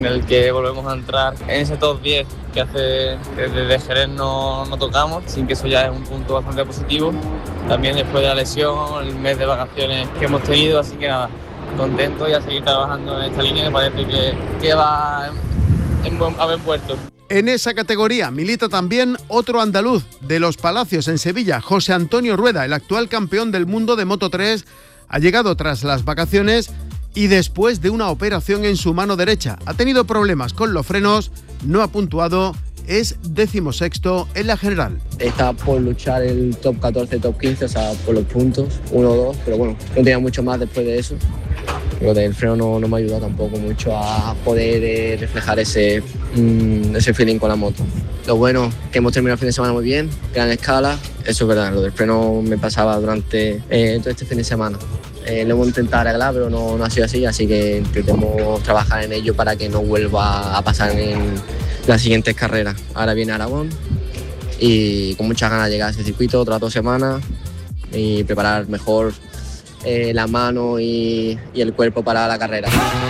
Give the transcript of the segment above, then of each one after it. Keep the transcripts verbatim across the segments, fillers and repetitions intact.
en el que volvemos a entrar en ese top diez que hace que desde Jerez no, no tocamos, sin que eso ya es un punto bastante positivo. También después de la lesión, el mes de vacaciones que hemos tenido, así que nada, contento y a seguir trabajando en esta línea que parece que, que va en buen, a buen puerto. En esa categoría milita también otro andaluz de Los Palacios en Sevilla, José Antonio Rueda, el actual campeón del mundo de Moto tres, ha llegado tras las vacaciones y después de una operación en su mano derecha. Ha tenido problemas con los frenos, no ha puntuado, es decimosexto en la general. Está por luchar el top catorce, top quince, o sea, por los puntos, uno o dos, pero bueno, no tenía mucho más después de eso. Lo del freno no, no me ayuda tampoco mucho a poder eh, reflejar ese, mmm, ese feeling con la moto. Lo bueno es que hemos terminado el fin de semana muy bien, gran escala, eso es verdad, lo del freno me pasaba durante eh, todo este fin de semana. Eh, lo hemos intentado arreglar, pero no, no ha sido así, así que intentemos trabajar en ello para que no vuelva a pasar en las siguientes carreras. Ahora viene Aragón y con muchas ganas de llegar a ese circuito otras dos semanas y preparar mejor eh, la mano y, y el cuerpo para la carrera.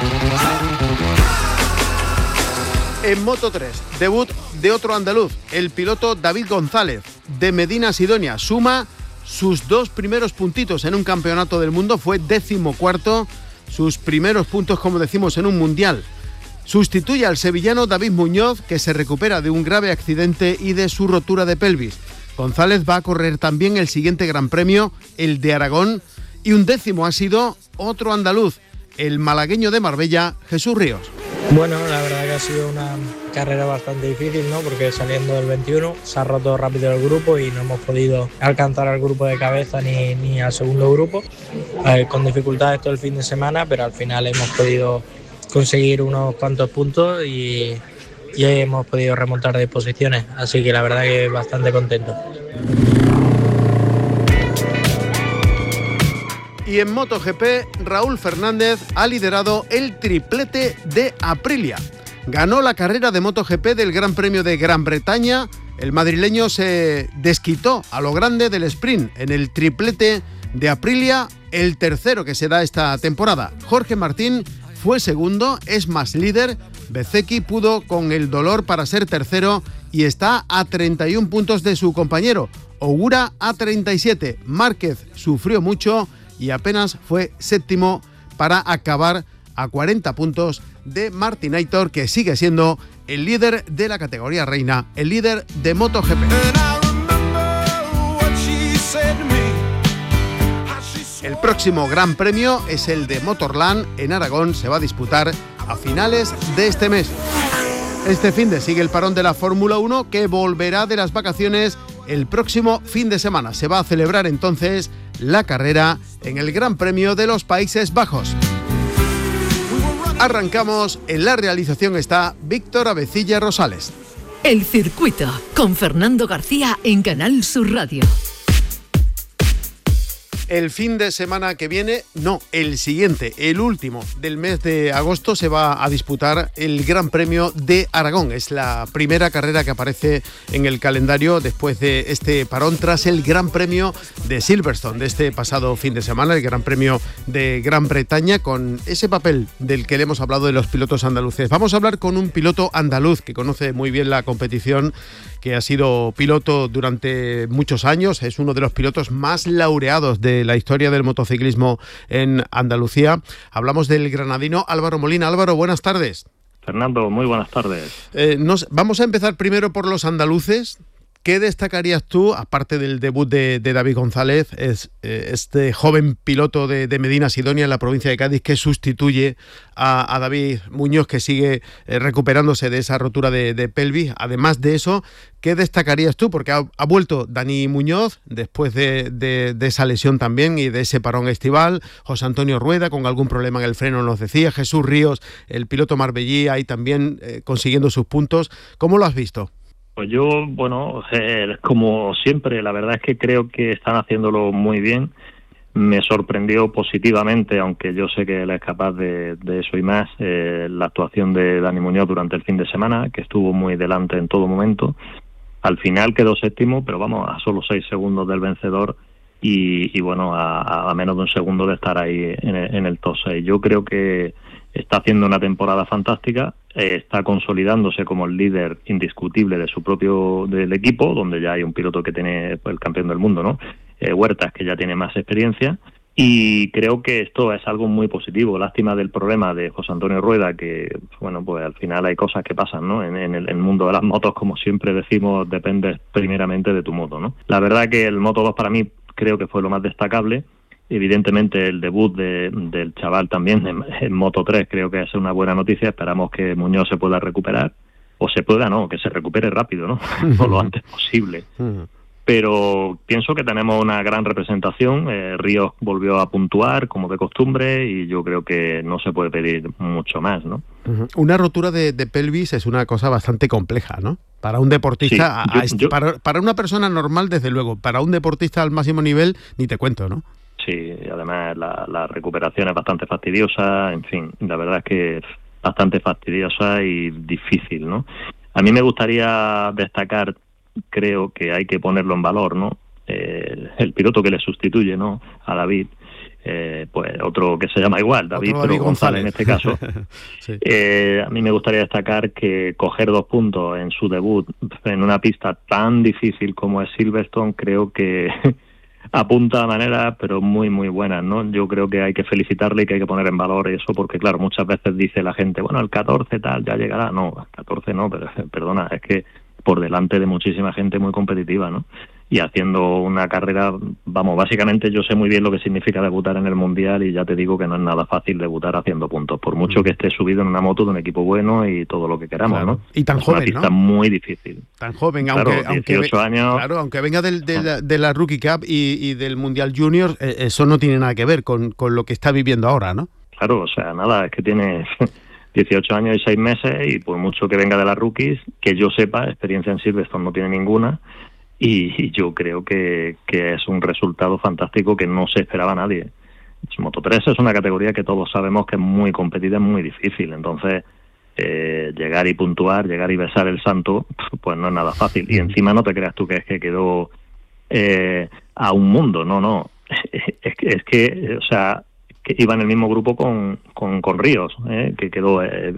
En Moto tres, debut de otro andaluz, el piloto David González, de Medina Sidonia. Suma sus dos primeros puntitos en un campeonato del mundo, fue decimocuarto, sus primeros puntos, como decimos, en un mundial. Sustituye al sevillano David Muñoz, que se recupera de un grave accidente y de su rotura de pelvis. González va a correr también el siguiente Gran Premio, el de Aragón, y un décimo ha sido otro andaluz, el malagueño de Marbella, Jesús Ríos. Bueno, la verdad que ha sido una carrera bastante difícil, ¿no? Porque saliendo del veintiuno se ha roto rápido el grupo y no hemos podido alcanzar al grupo de cabeza ni, ni al segundo grupo, eh, con dificultades todo el fin de semana, pero al final hemos podido conseguir unos cuantos puntos y, y hemos podido remontar de posiciones, así que la verdad que bastante contento. Y en MotoGP, Raúl Fernández ha liderado el triplete de Aprilia. Ganó la carrera de MotoGP del Gran Premio de Gran Bretaña. El madrileño se desquitó a lo grande del sprint en el triplete de Aprilia, el tercero que se da esta temporada. Jorge Martín fue segundo, es más líder. Bezzecchi pudo con el dolor para ser tercero y está a treinta y un puntos de su compañero. Ogura a treinta y siete. Márquez sufrió mucho y apenas fue séptimo para acabar a cuarenta puntos de Martinator, que sigue siendo el líder de la categoría reina, el líder de MotoGP. El próximo Gran Premio es el de Motorland en Aragón, se va a disputar a finales de este mes. Este fin de sigue el parón de la Fórmula uno, que volverá de las vacaciones el próximo fin de semana. Se va a celebrar entonces la carrera en el Gran Premio de los Países Bajos. Arrancamos, en la realización está Víctor Abecilla Rosales. El Circuito, con Fernando García en Canal Sur Radio. El fin de semana que viene, no, el siguiente, el último del mes de agosto, se va a disputar el Gran Premio de Aragón. Es la primera carrera que aparece en el calendario después de este parón, tras el Gran Premio de Silverstone de este pasado fin de semana, el Gran Premio de Gran Bretaña, con ese papel del que le hemos hablado de los pilotos andaluces. Vamos a hablar con un piloto andaluz que conoce muy bien la competición, que ha sido piloto durante muchos años, es uno de los pilotos más laureados de la historia del motociclismo en Andalucía. Hablamos del granadino Álvaro Molina. Álvaro, buenas tardes. Fernando, muy buenas tardes. Eh, nos, vamos a empezar primero por los andaluces. ¿Qué destacarías tú, aparte del debut de, de David González, es, eh, este joven piloto de, de Medina Sidonia en la provincia de Cádiz, que sustituye a, a David Muñoz, que sigue eh, recuperándose de esa rotura de, de pelvis? Además de eso, ¿qué destacarías tú? Porque ha, ha vuelto Dani Muñoz después de, de, de esa lesión también y de ese parón estival. José Antonio Rueda con algún problema en el freno, nos decía. Jesús Ríos, el piloto marbellí, ahí también eh, consiguiendo sus puntos. ¿Cómo lo has visto? Pues yo, bueno, eh, como siempre, la verdad es que creo que están haciéndolo muy bien. Me sorprendió positivamente, aunque yo sé que él es capaz de, de eso y más, eh, la actuación de Dani Muñoz durante el fin de semana, que estuvo muy delante en todo momento. Al final quedó séptimo, pero vamos, a solo seis segundos del vencedor y, y bueno, a, a menos de un segundo de estar ahí en el, en el top seis. Yo creo que está haciendo una temporada fantástica, eh, está consolidándose como el líder indiscutible de su propio del equipo, donde ya hay un piloto que tiene pues, el campeón del mundo, ¿no? Eh, Huertas, que ya tiene más experiencia, y creo que esto es algo muy positivo. Lástima del problema de José Antonio Rueda, que, bueno, pues al final hay cosas que pasan, ¿no? En, en, el, en el mundo de las motos, como siempre decimos, depende primeramente de tu moto, ¿no? La verdad que el Moto dos para mí creo que fue lo más destacable. Evidentemente el debut de, del chaval también en, en Moto tres creo que es una buena noticia. Esperamos que Muñoz se pueda recuperar, o se pueda, no, que se recupere rápido, ¿no? O lo antes posible. Pero pienso que tenemos una gran representación. eh, Ríos volvió a puntuar como de costumbre y yo creo que no se puede pedir mucho más, ¿no? Uh-huh. Una rotura de, de pelvis es una cosa bastante compleja, ¿no? Para un deportista, sí, yo, a este, yo, para, para una persona normal desde luego, para un deportista al máximo nivel ni te cuento, ¿no? Sí, además la, la recuperación es bastante fastidiosa, en fin, la verdad es que es bastante fastidiosa y difícil, ¿no? A mí me gustaría destacar, creo que hay que ponerlo en valor, ¿no? Eh, el piloto que le sustituye, ¿no? A David, eh, pues otro que se llama igual, David, David pero González, González en este caso. Sí. eh, a mí me gustaría destacar que coger dos puntos en su debut en una pista tan difícil como es Silverstone, creo que apunta a maneras, pero muy, muy buenas, ¿no? Yo creo que hay que felicitarle y que hay que poner en valor eso, porque claro, muchas veces dice la gente, bueno, el catorce tal, ya llegará. No, el catorce no, pero perdona, es que por delante de muchísima gente muy competitiva, ¿no? Y haciendo una carrera, vamos, básicamente yo sé muy bien lo que significa debutar en el Mundial y ya te digo que no es nada fácil debutar haciendo puntos, por mucho que esté subido en una moto de un equipo bueno y todo lo que queramos, claro. ¿no? Y tan es joven, una pista ¿no? muy difícil. Tan joven, claro, aunque, aunque, dieciocho años... claro, aunque venga del, de, la, de la Rookie Cup y, y del Mundial Junior, eh, eso no tiene nada que ver con, con lo que está viviendo ahora, ¿no? Claro, o sea, nada, es que tiene dieciocho años y seis meses y por mucho que venga de las rookies, que yo sepa, experiencia en Silverstone no tiene ninguna y, y yo creo que, que es un resultado fantástico que no se esperaba a nadie. Moto tres es una categoría que todos sabemos que es muy competida, es muy difícil, entonces eh, llegar y puntuar, llegar y besar el santo, pues no es nada fácil. Y encima no te creas tú que es que quedó eh, a un mundo, no, no, es que, es que o sea... que iba en el mismo grupo con, con, con Ríos, ¿eh? que quedó eh,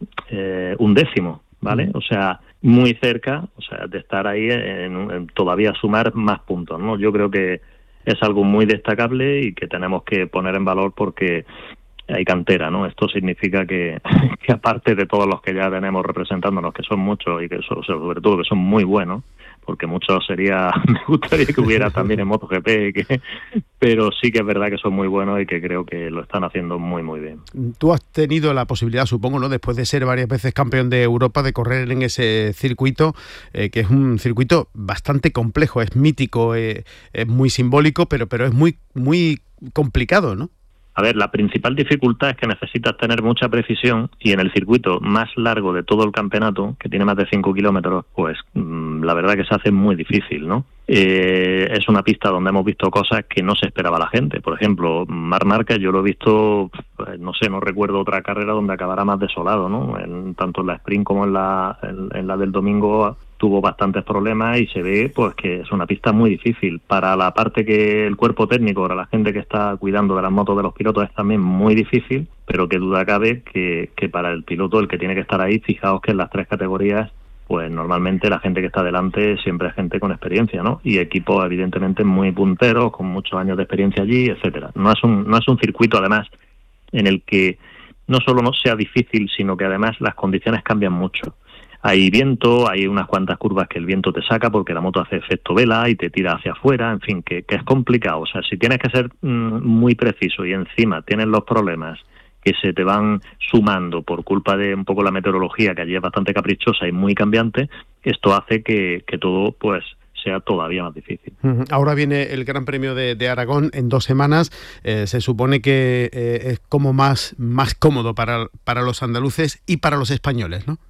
eh, un décimo, ¿vale? O sea, muy cerca, o sea, de estar ahí en, en todavía sumar más puntos, ¿no? Yo creo que es algo muy destacable y que tenemos que poner en valor porque hay cantera, ¿no? Esto significa que, que aparte de todos los que ya tenemos representándonos, que son muchos y que son, sobre todo que son muy buenos, porque muchos sería, me gustaría que hubiera también en MotoGP, que, pero sí que es verdad que son muy buenos y que creo que lo están haciendo muy muy bien. Tú has tenido la posibilidad, supongo, ¿no?, después de ser varias veces campeón de Europa, de correr en ese circuito, eh, que es un circuito bastante complejo, es mítico, eh, es muy simbólico, pero, pero es muy, muy complicado, ¿no? A ver, la principal dificultad es que necesitas tener mucha precisión y en el circuito más largo de todo el campeonato, que tiene más de cinco kilómetros, pues mmm, la verdad que se hace muy difícil, ¿no? Eh, es una pista donde hemos visto cosas que no se esperaba la gente. Por ejemplo, Marc Márquez yo lo he visto, pues, no sé, no recuerdo otra carrera donde acabara más desolado, ¿no? En, tanto en la sprint como en la, en, en la del domingo tuvo bastantes problemas y se ve pues que es una pista muy difícil. Para la parte que el cuerpo técnico, para la gente que está cuidando de las motos de los pilotos es también muy difícil, pero que duda cabe que, que para el piloto, el que tiene que estar ahí, fijaos que en las tres categorías pues normalmente la gente que está delante siempre es gente con experiencia, ¿no? Y equipos evidentemente muy punteros, con muchos años de experiencia allí, etcétera. No es un, no es un circuito además en el que no solo no sea difícil, sino que además las condiciones cambian mucho. Hay viento, hay unas cuantas curvas que el viento te saca porque la moto hace efecto vela y te tira hacia afuera, en fin, que, que es complicado. O sea, si tienes que ser mmm, muy preciso y encima tienes los problemas que se te van sumando por culpa de un poco la meteorología, que allí es bastante caprichosa y muy cambiante, esto hace que, que todo pues sea todavía más difícil. Ahora viene el Gran Premio de, de Aragón en dos semanas. Eh, se supone que eh, es como más, más cómodo para, para los andaluces y para los españoles, ¿no?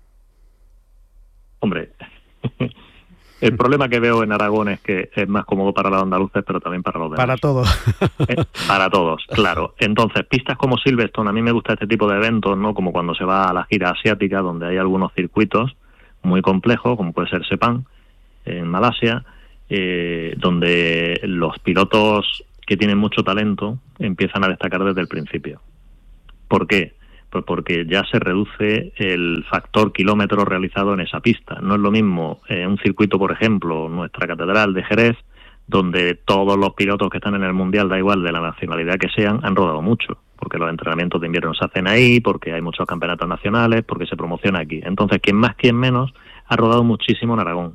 Hombre, el problema que veo en Aragón es que es más cómodo para los andaluces, pero también para los demás. Para todos. Eh, para todos, claro. Entonces, pistas como Silverstone, a mí me gusta este tipo de eventos, ¿no? Como cuando se va a la gira asiática, donde hay algunos circuitos muy complejos, como puede ser Sepang, en Malasia, eh, donde los pilotos que tienen mucho talento empiezan a destacar desde el principio. ¿Por qué? Pues porque ya se reduce el factor kilómetros realizado en esa pista. No es lo mismo eh, un circuito, por ejemplo, nuestra Catedral de Jerez, donde todos los pilotos que están en el Mundial, da igual de la nacionalidad que sean, han rodado mucho, porque los entrenamientos de invierno se hacen ahí, porque hay muchos campeonatos nacionales, porque se promociona aquí. Entonces, quien más, quien menos, ha rodado muchísimo en Aragón,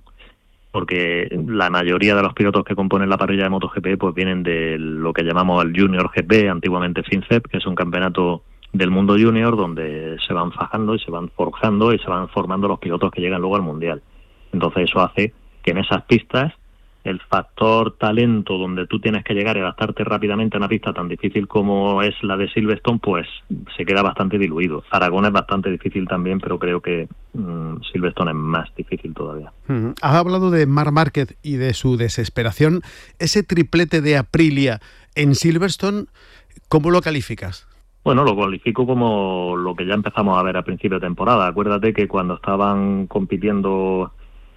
porque la mayoría de los pilotos que componen la parrilla de MotoGP pues vienen de lo que llamamos el Junior G P, antiguamente FinCEP, que es un campeonato del mundo junior donde se van fajando y se van forjando y se van formando los pilotos que llegan luego al Mundial. Entonces eso hace que en esas pistas el factor talento, donde tú tienes que llegar y adaptarte rápidamente a una pista tan difícil como es la de Silverstone, pues se queda bastante diluido. Aragón es bastante difícil también, pero creo que mmm, Silverstone es más difícil todavía. Mm. Has hablado de Marc Márquez y de su desesperación. Ese triplete de Aprilia en Silverstone, ¿cómo lo calificas? Bueno, lo cualifico como lo que ya empezamos a ver a principio de temporada. Acuérdate que cuando estaban compitiendo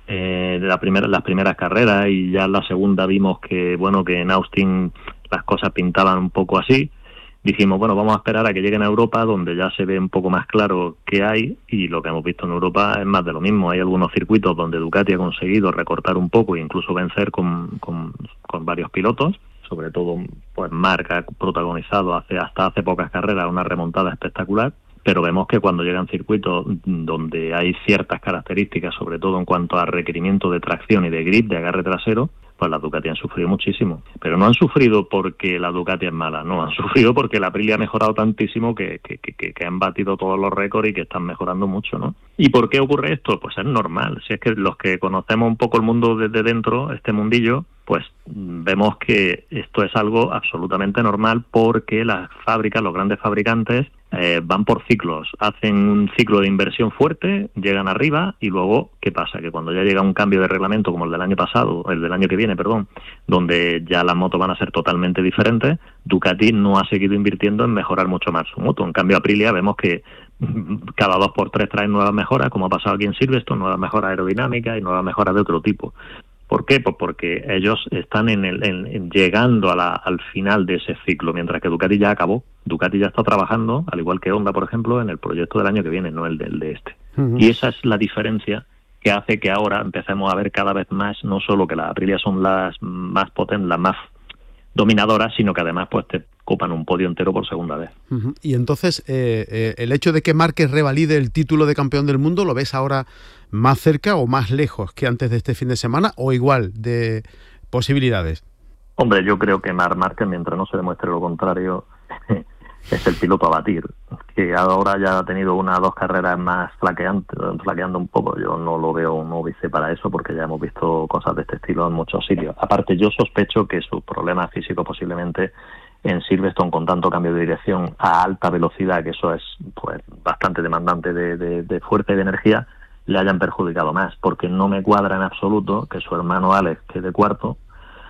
eh, la primera, las primeras carreras y ya en la segunda vimos que, bueno, que en Austin las cosas pintaban un poco así, dijimos, bueno, vamos a esperar a que lleguen a Europa, donde ya se ve un poco más claro qué hay, y lo que hemos visto en Europa es más de lo mismo. Hay algunos circuitos donde Ducati ha conseguido recortar un poco e incluso vencer con, con, con varios pilotos. Sobre todo, pues Marc ha protagonizado hace, hasta hace pocas carreras una remontada espectacular, pero vemos que cuando llegan circuitos donde hay ciertas características, sobre todo en cuanto a requerimiento de tracción y de grip, de agarre trasero, pues las Ducati han sufrido muchísimo. Pero no han sufrido porque la Ducati es mala, no, han sufrido porque la Aprilia ha mejorado tantísimo que, que, que, que han batido todos los récords y que están mejorando mucho, ¿no? ¿Y por qué ocurre esto? Pues es normal. Si es que los que conocemos un poco el mundo desde dentro, este mundillo, pues vemos que esto es algo absolutamente normal, porque las fábricas, los grandes fabricantes, eh, van por ciclos, hacen un ciclo de inversión fuerte, llegan arriba y luego, ¿qué pasa? Que cuando ya llega un cambio de reglamento como el del año pasado, el del año que viene, perdón, donde ya las motos van a ser totalmente diferentes, Ducati no ha seguido invirtiendo en mejorar mucho más su moto. En cambio, Aprilia vemos que cada dos por tres traen nuevas mejoras, como ha pasado aquí en Silverstone, nuevas mejoras aerodinámicas y nuevas mejoras de otro tipo. ¿Por qué? Pues porque ellos están en el, en, en llegando a la, al final de ese ciclo, mientras que Ducati ya acabó. Ducati ya está trabajando, al igual que Honda, por ejemplo, en el proyecto del año que viene, no el del de este. Uh-huh. Y esa es la diferencia que hace que ahora empecemos a ver cada vez más, no solo que las Aprilia son las más potentes, las más dominadoras, sino que además pues te copan un podio entero por segunda vez. Uh-huh. Y entonces, eh, eh, el hecho de que Márquez revalide el título de campeón del mundo, ¿lo ves ahora más cerca o más lejos que antes de este fin de semana, o igual de posibilidades? Hombre, yo creo que Marc Márquez, mientras no se demuestre lo contrario, es el piloto a batir. Que ahora ya ha tenido una o dos carreras más flaqueantes, flaqueando un poco. Yo no lo veo un óbice para eso, porque ya hemos visto cosas de este estilo en muchos sitios. Aparte, yo sospecho que sus problemas físicos posiblemente en Silverstone, con tanto cambio de dirección a alta velocidad, que eso es pues bastante demandante de, de, de fuerza y de energía, le hayan perjudicado más, porque no me cuadra en absoluto que su hermano Alex quede cuarto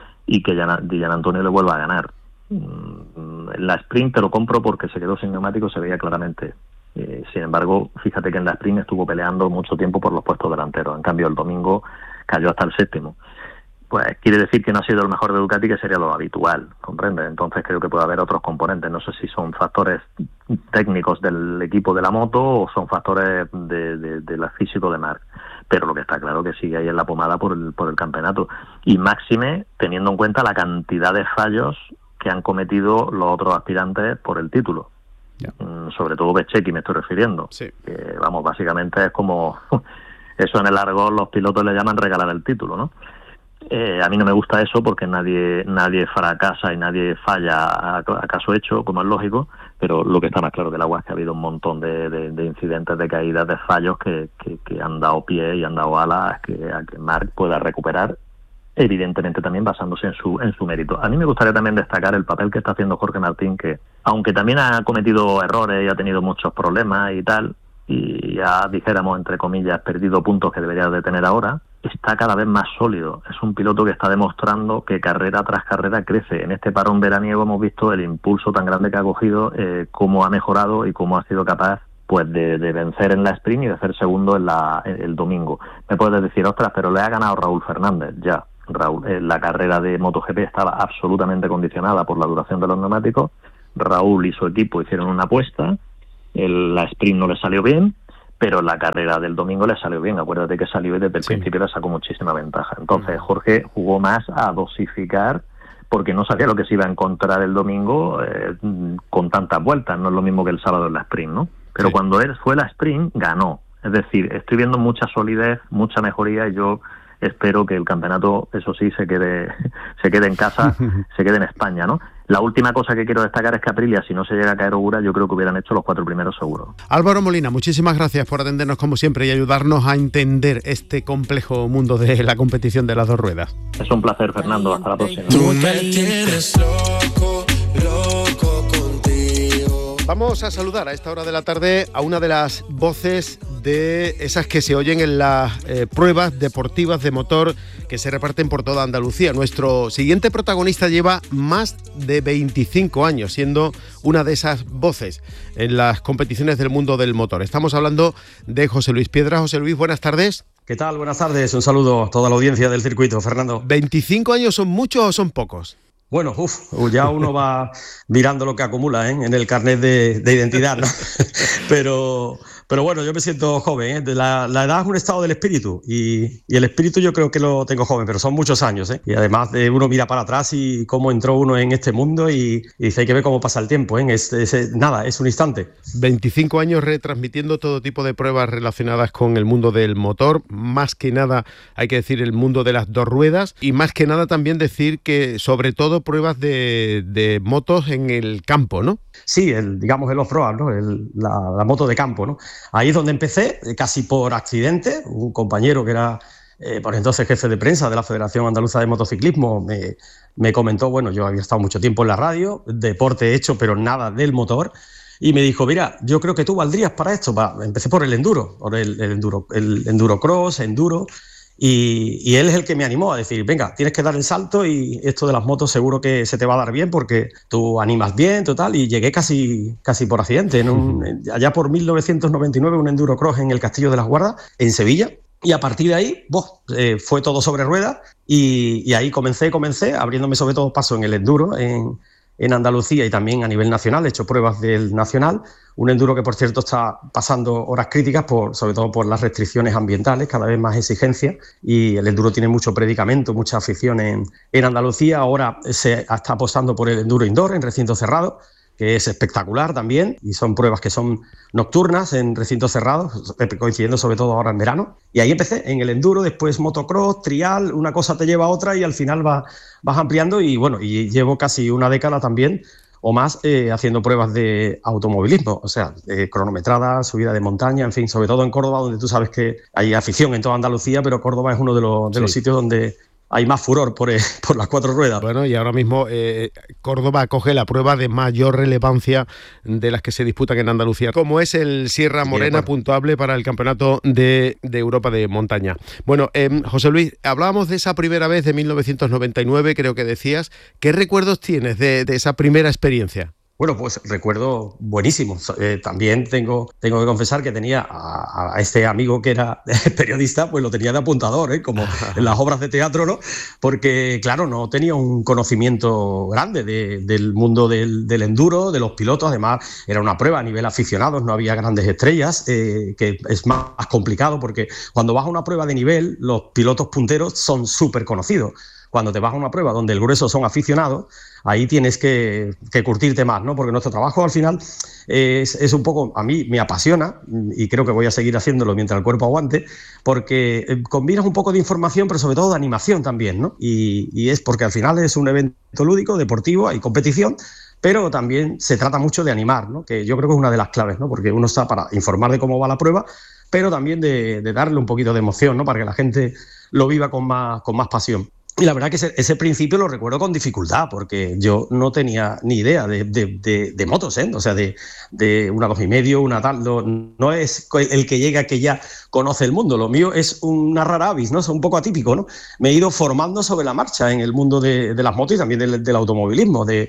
y que Gian Antonio le vuelva a ganar. En la sprint te lo compro porque se quedó sin neumáticos, se veía claramente. Eh, sin embargo, fíjate que en la sprint estuvo peleando mucho tiempo por los puestos delanteros. En cambio, el domingo cayó hasta el séptimo. Pues quiere decir que no ha sido el mejor de Ducati, que sería lo habitual, ¿comprendes? Entonces creo que puede haber otros componentes. No sé si son factores técnicos del equipo de la moto o son factores de, de, de la físico de Marc. Pero lo que está claro que sigue ahí en la pomada por el, por el campeonato. Y máxime teniendo en cuenta la cantidad de fallos que han cometido los otros aspirantes por el título. Yeah. Mm, sobre todo Bezzecchi me estoy refiriendo. Sí. Que, vamos, básicamente es como... eso en el argot los pilotos le llaman regalar el título, ¿no? Eh, a mí no me gusta eso, porque nadie nadie fracasa y nadie falla a, a caso hecho, como es lógico, pero lo que está más claro que el agua es que ha habido un montón de, de, de incidentes, de caídas, de fallos que, que, que han dado pie y han dado alas a que, a que Marc pueda recuperar, evidentemente también basándose en su en su mérito. A mí me gustaría también destacar el papel que está haciendo Jorge Martín, que aunque también ha cometido errores y ha tenido muchos problemas y tal, y ya dijéramos, entre comillas, perdido puntos que debería de tener ahora, está cada vez más sólido. Es un piloto que está demostrando que carrera tras carrera crece. En este parón veraniego hemos visto el impulso tan grande que ha cogido, eh, cómo ha mejorado y cómo ha sido capaz pues de, de vencer en la sprint y de hacer segundo en la el, el domingo. Me puedes decir, ostras, pero le ha ganado Raúl Fernández. Ya, Raúl, eh, la carrera de MotoGP estaba absolutamente condicionada por la duración de los neumáticos. Raúl y su equipo hicieron una apuesta el, la sprint no le salió bien, pero la carrera del domingo le salió bien. Acuérdate que salió y desde el sí. principio le sacó muchísima ventaja. Entonces Jorge jugó más a dosificar, porque no sabía lo que se iba a encontrar el domingo eh, con tantas vueltas. No es lo mismo que el sábado en la sprint, ¿no? Pero sí. cuando él fue la sprint, ganó. Es decir, estoy viendo mucha solidez, mucha mejoría, y yo espero que el campeonato, eso sí, se quede se quede en casa, se quede en España, ¿no? La última cosa que quiero destacar es que Aprilia, si no se llega a caer Ogura, yo creo que hubieran hecho los cuatro primeros seguro. Álvaro Molina, muchísimas gracias por atendernos como siempre y ayudarnos a entender este complejo mundo de la competición de las dos ruedas. Es un placer, Fernando. Hasta la próxima. Tú me tienes loco, loco contigo. Vamos a saludar a esta hora de la tarde a una de las voces de esas que se oyen en las eh, pruebas deportivas de motor que se reparten por toda Andalucía. Nuestro siguiente protagonista lleva más de veinticinco años siendo una de esas voces en las competiciones del mundo del motor. Estamos hablando de José Luis Piedra. José Luis, buenas tardes. ¿Qué tal? Buenas tardes. Un saludo a toda la audiencia del circuito, Fernando. ¿veinticinco años son muchos o son pocos? Bueno, uf, ya uno va mirando lo que acumula, ¿eh? En el carnet de, de identidad, ¿no? Pero, pero bueno, yo me siento joven, ¿eh? La, la edad es un estado del espíritu y, y el espíritu yo creo que lo tengo joven, pero son muchos años, ¿eh? Y además de uno mira para atrás y cómo entró uno en este mundo y, y dice, hay que ver cómo pasa el tiempo, ¿eh? Es, es, nada, es un instante. veinticinco años retransmitiendo todo tipo de pruebas relacionadas con el mundo del motor, más que nada hay que decir el mundo de las dos ruedas y más que nada también decir que sobre todo pruebas de, de motos en el campo, ¿no? Sí, el, digamos el off-road, ¿no? El, la, la moto de campo, ¿no? Ahí es donde empecé, casi por accidente. Un compañero que era eh, por entonces jefe de prensa de la Federación Andaluza de Motociclismo me, me comentó, bueno, yo había estado mucho tiempo en la radio, deporte hecho, pero nada del motor, y me dijo, mira, yo creo que tú valdrías para esto. Va, empecé por el enduro, por el, el enduro, el enduro cross, enduro. Y, y él es el que me animó a decir, venga, tienes que dar el salto y esto de las motos seguro que se te va a dar bien porque tú animas bien, total, y llegué casi, casi por accidente, en un, en, allá por mil novecientos noventa y nueve, un endurocross en el Castillo de las Guardas, en Sevilla, y a partir de ahí, boh, eh, fue todo sobre ruedas y, y ahí comencé, comencé, abriéndome sobre todo paso en el enduro, en, en Andalucía y también a nivel nacional, he hecho pruebas del nacional, un enduro que por cierto está pasando horas críticas, por, sobre todo por las restricciones ambientales, cada vez más exigencias, y el enduro tiene mucho predicamento, mucha afición en, en Andalucía. Ahora se está apostando por el enduro indoor en recintos cerrados, que es espectacular también, y son pruebas que son nocturnas en recintos cerrados, coincidiendo sobre todo ahora en verano. Y ahí empecé, en el enduro, después motocross, trial, una cosa te lleva a otra y al final vas, vas ampliando y bueno, y llevo casi una década también o más eh, haciendo pruebas de automovilismo, o sea, eh, cronometrada, subida de montaña, en fin, sobre todo en Córdoba, donde tú sabes que hay afición en toda Andalucía, pero Córdoba es uno de los, de sí. los sitios donde hay más furor por, eh, por las cuatro ruedas. Bueno, y ahora mismo eh, Córdoba acoge la prueba de mayor relevancia de las que se disputan en Andalucía, como es el Sierra Morena, sí, puntuable para el Campeonato de, de Europa de Montaña. Bueno, eh, José Luis, hablábamos de esa primera vez de mil novecientos noventa y nueve, creo que decías. ¿Qué recuerdos tienes de, de esa primera experiencia? Bueno, pues recuerdo buenísimo. Eh, también tengo, tengo que confesar que tenía a, a este amigo que era periodista, pues lo tenía de apuntador, ¿eh? Como en las obras de teatro, ¿no? Porque, claro, no tenía un conocimiento grande de, del mundo del, del enduro, de los pilotos. Además, era una prueba a nivel aficionados, no había grandes estrellas, eh, que es más, más complicado porque cuando vas a una prueba de nivel, los pilotos punteros son súper conocidos. Cuando te vas a una prueba donde el grueso son aficionados, ahí tienes que, que curtirte más, ¿no? Porque nuestro trabajo al final es, es un poco, a mí me apasiona y creo que voy a seguir haciéndolo mientras el cuerpo aguante, porque combinas un poco de información, pero sobre todo de animación también, ¿no? Y, y es porque al final es un evento lúdico, deportivo, hay competición, pero también se trata mucho de animar, ¿no? Que yo creo que es una de las claves, ¿no? Porque uno está para informar de cómo va la prueba, pero también de, de darle un poquito de emoción, ¿no? Para que la gente lo viva con más, con más pasión. Y la verdad que ese, ese principio lo recuerdo con dificultad, porque yo no tenía ni idea de, de, de, de motos, ¿eh? O sea, de, de una dos y medio, una tal. No, no es el que llega que ya conoce el mundo. Lo mío es una rara avis, ¿no? Es un poco atípico, ¿no? Me he ido formando sobre la marcha en el mundo de, de las motos y también del, del automovilismo, de,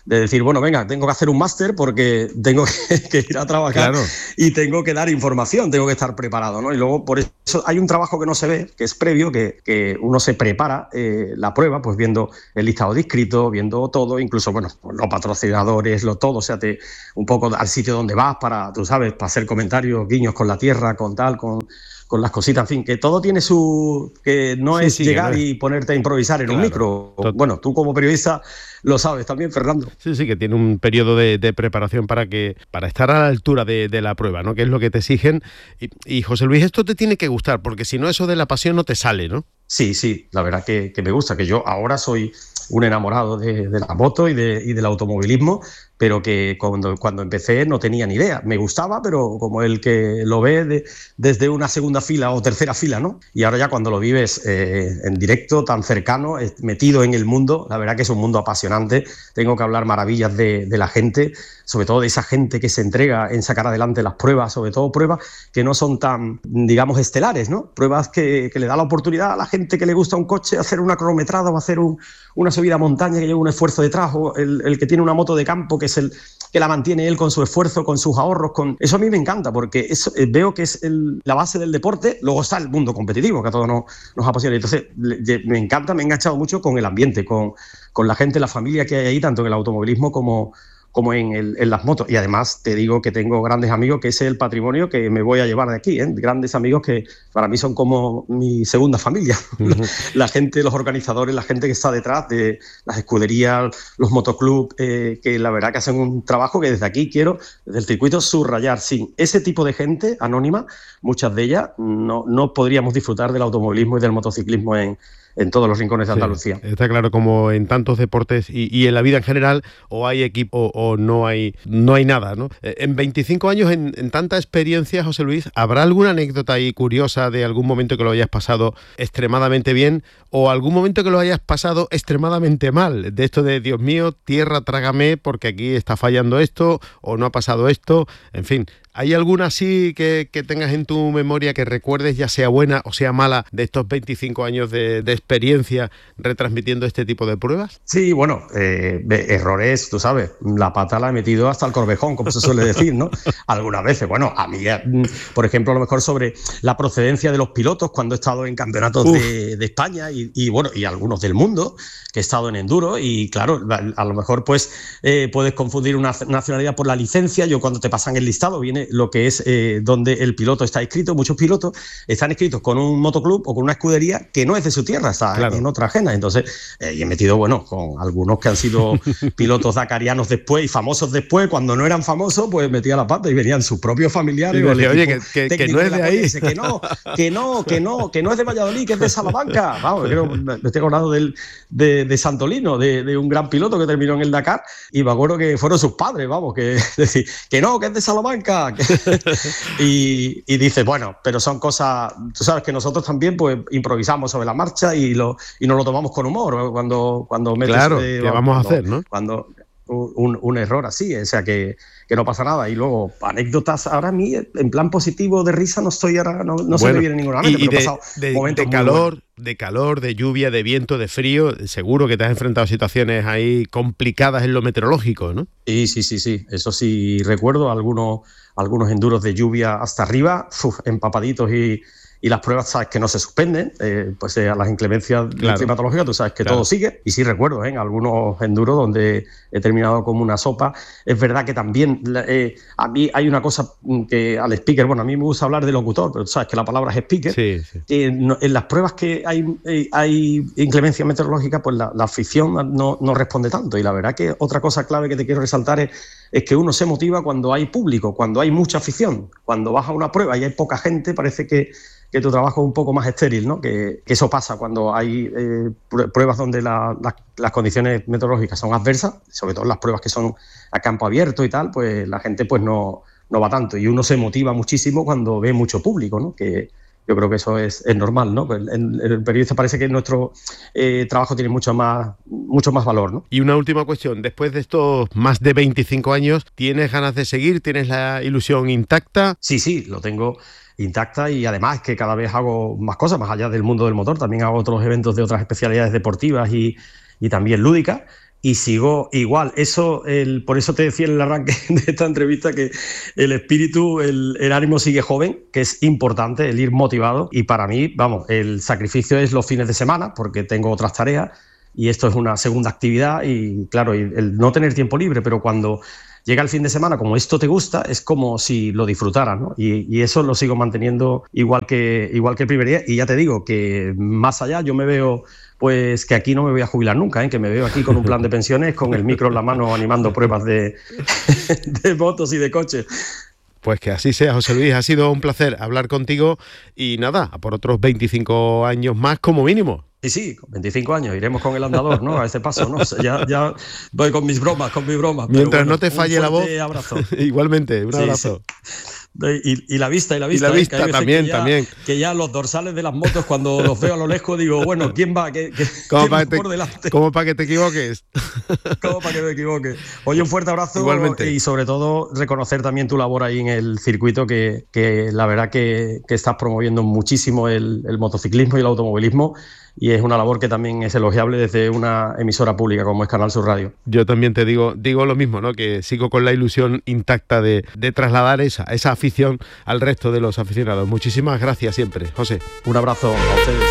de decir, bueno, venga, tengo que hacer un máster porque tengo que, que ir a trabajar claro. y tengo que dar información, tengo que estar preparado, ¿no? Y luego por eso hay un trabajo que no se ve, que es previo, que, que uno se prepara eh, la prueba, pues viendo el listado de inscritos, viendo todo, incluso, bueno, pues los patrocinadores, lo todo, o sea, te, un poco al sitio donde vas para, tú sabes, para hacer comentarios, guiños con la tierra, con tal, con... con las cositas, en fin, que todo tiene su... que no sí, es sí, llegar no es... y ponerte a improvisar en claro, un micro. Tot... Bueno, tú como periodista lo sabes también, Fernando. Sí, sí, que tiene un periodo de, de preparación para que para estar a la altura de, de la prueba, ¿no? Que es lo que te exigen. Y, y José Luis, esto te tiene que gustar, porque si no, eso de la pasión no te sale, ¿no? Sí, sí, la verdad que, que me gusta, que yo ahora soy un enamorado de, de la moto y, de, y del automovilismo, pero que cuando, cuando empecé no tenía ni idea. Me gustaba, pero como el que lo ve de, desde una segunda fila o tercera fila, ¿no? Y ahora ya cuando lo vives eh, en directo, tan cercano, eh, metido en el mundo, la verdad que es un mundo apasionante. Tengo que hablar maravillas de, de la gente, sobre todo de esa gente que se entrega en sacar adelante las pruebas, sobre todo pruebas que no son tan, digamos, estelares, ¿no? Pruebas que, que le da la oportunidad a la gente que le gusta un coche hacer una cronometrada o hacer un, una subida a montaña que lleva un esfuerzo detrás, o el, el que tiene una moto de campo que es el que la mantiene él con su esfuerzo, con sus ahorros, con eso a mí me encanta porque eso, eh, veo que es el, la base del deporte. Luego está el mundo competitivo que a todos nos, nos apasiona. Entonces le, me encanta, me he enganchado mucho con el ambiente, con, con la gente, la familia que hay ahí, tanto en el automovilismo como como en, el, en las motos. Y además te digo que tengo grandes amigos, que ese es el patrimonio que me voy a llevar de aquí, ¿eh? Grandes amigos que para mí son como mi segunda familia. Uh-huh. La gente, los organizadores, la gente que está detrás de las escuderías, los motoclubs, eh, que la verdad que hacen un trabajo que desde aquí quiero, desde el circuito, subrayar. Sin ese tipo de gente anónima, muchas de ellas, no, no podríamos disfrutar del automovilismo y del motociclismo en en todos los rincones de Andalucía. Sí, está claro, como en tantos deportes y, y en la vida en general, o hay equipo o no hay no hay nada, ¿no? En veinticinco años, en, en tanta experiencia, José Luis, ¿habrá alguna anécdota ahí curiosa de algún momento que lo hayas pasado extremadamente bien o algún momento que lo hayas pasado extremadamente mal? De esto de, Dios mío, tierra, trágame, porque aquí está fallando esto o no ha pasado esto, en fin. ¿Hay alguna así que, que tengas en tu memoria que recuerdes, ya sea buena o sea mala, de estos veinticinco años de, de experiencia retransmitiendo este tipo de pruebas? Sí, bueno, eh, errores, tú sabes, la pata la he metido hasta el corvejón, como se suele decir, ¿no? Algunas veces, bueno, a mí, por ejemplo, a lo mejor sobre la procedencia de los pilotos cuando he estado en campeonatos de, de España y, y, bueno, y algunos del mundo, que he estado en enduro y, claro, a lo mejor, pues, eh, puedes confundir una nacionalidad por la licencia. Yo cuando te pasan el listado viene lo que es eh, donde el piloto está inscrito. Muchos pilotos están inscritos con un motoclub o con una escudería que no es de su tierra, está claro. en otra ajena. Entonces, eh, y he metido, bueno, con algunos que han sido pilotos dakarianos después y famosos después. Cuando no eran famosos, pues metía la pata y venían sus propios familiares. Y decía, oye, que, que, que no es de ahí. Dice, que no, que no, que no, que no es de Valladolid, que es de Salamanca. Vamos, creo, me estoy acordando del, de, de Santolino, de, de un gran piloto que terminó en el Dakar, y me acuerdo que fueron sus padres, vamos, que decir, que no, que es de Salamanca. y, y dices, bueno, pero son cosas, tú sabes que nosotros también pues improvisamos sobre la marcha y lo y nos lo tomamos con humor cuando, cuando metes... Claro, eh, ¿qué vamos cuando, a hacer, no? Cuando un, un error así, o sea que, que no pasa nada. Y luego, anécdotas, ahora a mí, en plan positivo, de risa, no estoy ahora, no, no bueno, se me viene ninguna mente, y pero de, he pasado de, momentos de calor, buenos. de calor, de lluvia, de viento, de frío, seguro que te has enfrentado a situaciones ahí complicadas en lo meteorológico, ¿no? Sí, sí, sí, sí, eso sí recuerdo, algunos, algunos enduros de lluvia hasta arriba, uf, empapaditos y... y las pruebas, sabes que no se suspenden, eh, pues eh, a las inclemencias claro. climatológicas, tú sabes que claro. todo sigue. Y sí recuerdo, ¿eh? algunos enduros donde he terminado como una sopa. Es verdad que también eh, a mí hay una cosa que al speaker, bueno, a mí me gusta hablar de locutor, pero tú sabes que la palabra es speaker. Sí, sí. Eh, no, en las pruebas que hay, eh, hay inclemencia meteorológica, pues la, la afición no, no responde tanto. Y la verdad que otra cosa clave que te quiero resaltar es, es que uno se motiva cuando hay público, cuando hay mucha afición. Cuando vas a una prueba y hay poca gente, parece que que tu trabajo es un poco más estéril, ¿no? Que, que eso pasa cuando hay eh, pruebas donde la, la, las condiciones meteorológicas son adversas, sobre todo las pruebas que son a campo abierto y tal, pues la gente pues no, no va tanto. Y uno se motiva muchísimo cuando ve mucho público, ¿no? Que yo creo que eso es, es normal, ¿no? En, en el periodista parece que nuestro eh, trabajo tiene mucho más, mucho más valor, ¿no? Y una última cuestión, después de estos más de veinticinco años, ¿tienes ganas de seguir? ¿Tienes la ilusión intacta? Sí, sí, lo tengo intacta y además que cada vez hago más cosas, más allá del mundo del motor, también hago otros eventos de otras especialidades deportivas y, y también lúdicas, y sigo igual. Eso, el, por eso te decía en el arranque de esta entrevista que el espíritu, el, el ánimo sigue joven, que es importante, el ir motivado. Y para mí, vamos, el sacrificio es los fines de semana, porque tengo otras tareas y esto es una segunda actividad y, claro, el no tener tiempo libre, pero cuando llega el fin de semana, como esto te gusta, es como si lo disfrutaras, ¿no? Y, y eso lo sigo manteniendo igual que, igual que el primer día. Y ya te digo que más allá yo me veo, pues que aquí no me voy a jubilar nunca, ¿eh? Que me veo aquí con un plan de pensiones, con el micro en la mano animando pruebas de, de motos y de coches. Pues que así sea, José Luis. Ha sido un placer hablar contigo y nada, por otros veinticinco años más como mínimo. Sí, sí, con veinticinco años iremos con el andador, ¿no? A ese paso, ¿no? Ya, ya voy con mis bromas, con mis bromas. Mientras bueno, no te falle la voz. Un abrazo. Igualmente, un sí, abrazo. Sí. Y, y la vista, y la vista. Y la vista ¿eh? también, que ya, también. Que ya los dorsales de las motos, cuando los veo a lo lejos, digo, bueno, ¿quién va? ¿Qué, qué, ¿Cómo ¿quién para va te, por delante? ¿Cómo para que te equivoques? ¿Cómo para que me equivoque? Oye, un fuerte abrazo. Igualmente. Y sobre todo reconocer también tu labor ahí en el circuito, que, que la verdad que, que estás promoviendo muchísimo el, el motociclismo y el automovilismo. Y es una labor que también es elogiable desde una emisora pública como es Canal Sur Radio. Yo también te digo digo lo mismo, ¿no? Que sigo con la ilusión intacta de, de trasladar esa, esa afición al resto de los aficionados. Muchísimas gracias siempre, José. Un abrazo a ustedes.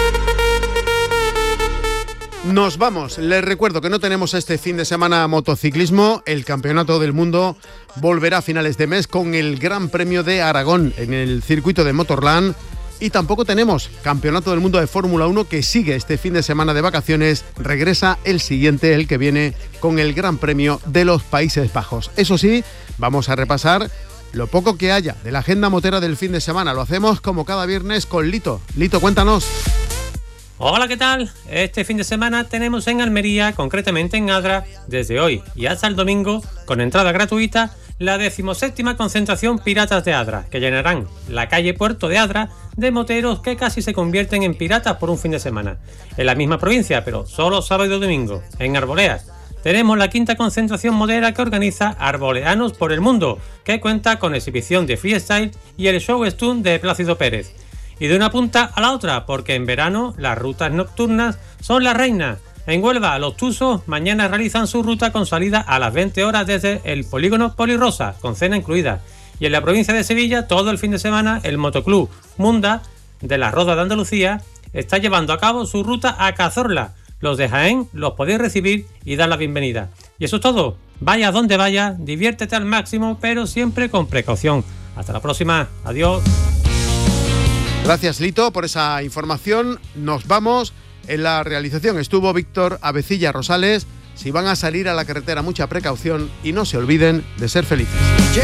Nos vamos. Les recuerdo que no tenemos este fin de semana motociclismo. El Campeonato del Mundo volverá a finales de mes con el Gran Premio de Aragón en el circuito de Motorland. Y tampoco tenemos Campeonato del Mundo de Fórmula uno, que sigue este fin de semana de vacaciones. Regresa el siguiente, el que viene, con el Gran Premio de los Países Bajos. Eso sí, vamos a repasar lo poco que haya de la agenda motera del fin de semana. Lo hacemos como cada viernes con Lito. Lito, cuéntanos. Hola, ¿qué tal? Este fin de semana tenemos en Almería, concretamente en Adra, desde hoy y hasta el domingo, con entrada gratuita, la decimoséptima concentración Piratas de Adra, que llenarán la calle Puerto de Adra de moteros que casi se convierten en piratas por un fin de semana. En la misma provincia, pero solo sábado y domingo, en Arboleas, tenemos la quinta concentración motera que organiza Arboleanos por el Mundo, que cuenta con exhibición de freestyle y el show stunt de Plácido Pérez. Y de una punta a la otra, porque en verano las rutas nocturnas son la reina. En Huelva, los Tuzos mañana realizan su ruta con salida a las veinte horas desde el polígono Polirosa, con cena incluida. Y en la provincia de Sevilla, todo el fin de semana, el motoclub Munda, de la Roda de Andalucía, está llevando a cabo su ruta a Cazorla. Los de Jaén los podéis recibir y dar la bienvenida. Y eso es todo. Vaya donde vaya, diviértete al máximo, pero siempre con precaución. Hasta la próxima. Adiós. Gracias, Lito, por esa información. Nos vamos. En la realización estuvo Víctor Avecilla Rosales. Si van a salir a la carretera, mucha precaución y no se olviden de ser felices.